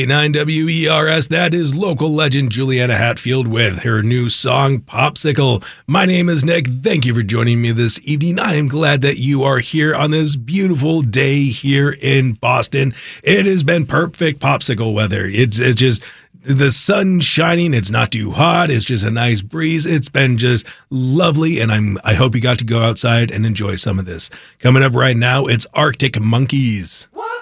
9WERS, that is local legend Juliana Hatfield with her new song, Popsicle. My name is Nick. Thank you for joining me this evening. I am glad that you are here on this beautiful day here in Boston. It has been perfect popsicle weather. It's just the sun shining. It's not too hot. It's just a nice breeze. It's been just lovely, and I hope you got to go outside and enjoy some of this. Coming up right now, it's Arctic Monkeys. What?